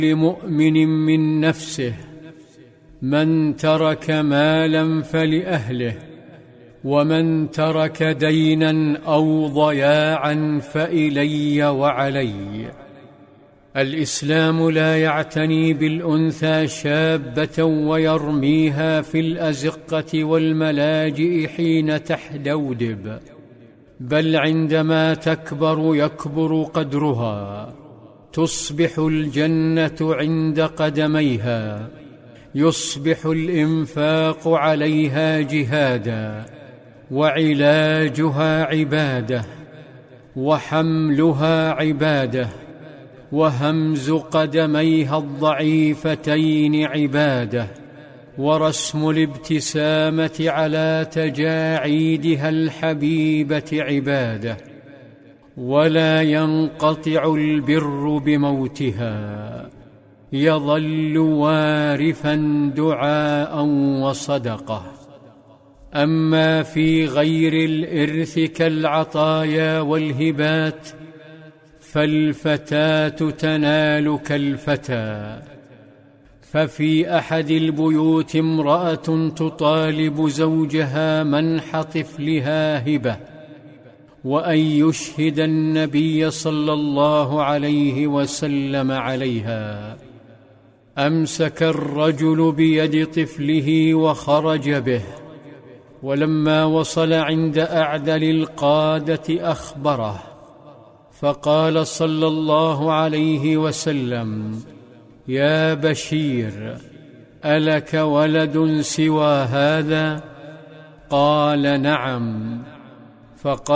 لمؤمن من نفسه: من ترك مالا فلأهله، ومن ترك دينا أو ضياعا فإلي وعلي. الإسلام لا يعتني بالأنثى شابة ويرميها في الأزقة والملاجئ حين تحدودب، بل عندما تكبر يكبر قدرها، تصبح الجنة عند قدميها، يصبح الإنفاق عليها جهادا، وعلاجها عبادة، وحملها عبادة، وهمز قدميها الضعيفتين عبادة، ورسم الابتسامة على تجاعيدها الحبيبة عبادة، ولا ينقطع البر بموتها، يظل وارثا دعاء وصدقة. أما في غير الإرث كالعطايا والهبات فالفتاة تنال كالفتى. ففي أحد البيوت امرأة تطالب زوجها منح طفلها هبة، وأن يشهد النبي صلى الله عليه وسلم عليها. أمسك الرجل بيد طفله وخرج به، ولما وصل عند أعدل القادة أخبره، فقال صلى الله عليه وسلم: يا بشير، ألك ولد سوى هذا؟ قال: نعم. فقال: